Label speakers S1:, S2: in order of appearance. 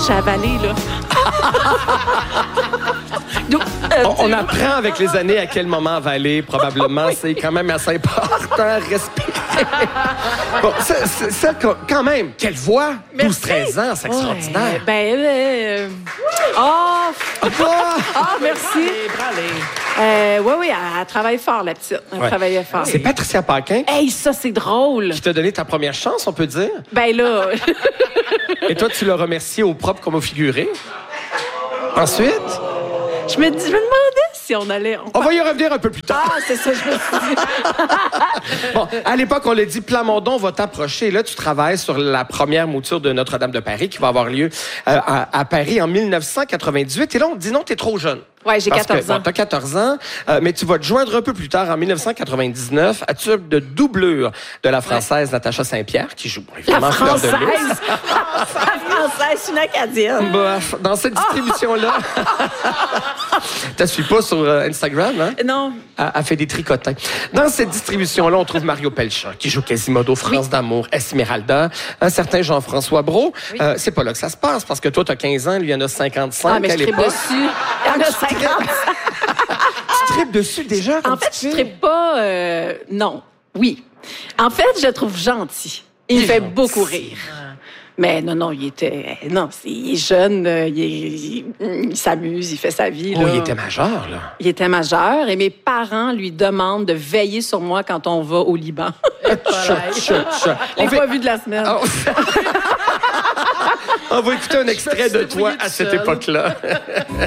S1: j'ai avalé, là. Donc,
S2: On apprend avec les années à quel moment avaler, probablement. C'est quand même assez important. Respirer. Bon, ça, quand même, quelle voix! 12-13 ans, c'est extraordinaire.
S1: Merci. Oui, elle travaille fort, la petite. Elle travaillait fort.
S2: C'est Patricia Paquin
S1: Hey, ça, c'est drôle.
S2: qui t'a donné ta première chance, on peut dire.
S1: Ben là...
S2: Et toi, tu l'as remercié au propre comme au figuré. Ensuite,
S1: Je me demandais si on allait...
S2: on va y revenir un peu plus tard.
S1: Ah, c'est ça, je me suis dit.
S2: Bon, à l'époque, on l'a dit, Plamondon va t'approcher. Là, tu travailles sur la première mouture de Notre-Dame de Paris qui va avoir lieu à Paris en 1998. Et là, on te dit non, t'es trop jeune.
S1: Ouais, j'ai 14 ans.
S2: Tu as 14 ans, mais tu vas te joindre un peu plus tard, en 1999, à titre de doublure de la Française Natacha Saint-Pierre, qui joue évidemment Fleur de Lys.
S1: La Française, une Acadienne.
S2: Bref, dans cette distribution-là... Tu ne suis pas sur Instagram, hein?
S1: Non.
S2: Elle fait des tricotins. Dans cette distribution-là, on trouve Mario Pelchat, qui joue Quasimodo, France d'amour, Esmeralda, un certain Jean-François Brault.
S1: Oui.
S2: C'est pas là que ça se passe, parce que toi, tu as 15 ans, lui, il en a 55.
S1: Ah, mais je tripe dessus. Il y en a 50.
S2: Tu tripes dessus déjà?
S1: En fait, je tripe pas... non. Oui. En fait, je le trouve gentil. Il me fait beaucoup rire. Mais non, il était... Non, il est jeune, il s'amuse, il fait sa vie.
S2: Oh,
S1: là.
S2: il était majeur, là.
S1: Il était majeur et mes parents lui demandent de veiller sur moi quand on va au Liban. Les pas vu de la semaine.
S2: Oh. On va écouter un extrait de toi à cette époque-là.